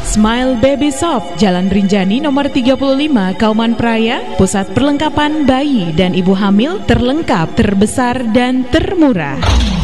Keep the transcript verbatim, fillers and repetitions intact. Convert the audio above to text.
Smile Baby Shop, Jalan Rinjani nomor tiga puluh lima, Kauman Praya, pusat perlengkapan bayi dan ibu hamil terlengkap, terbesar dan termurah.